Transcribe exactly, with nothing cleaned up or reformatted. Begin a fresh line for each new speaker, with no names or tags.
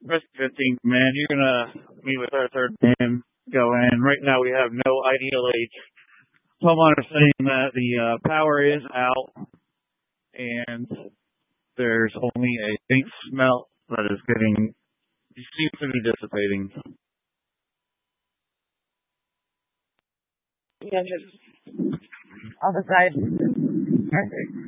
Rest fifteenth, man. You're gonna meet with our third man. Go in. Right now we have no I D L H. Homeowner saying that the uh, power is out and there's only a faint smell that is getting, seems to be dissipating.
Yeah, just on the side. Okay.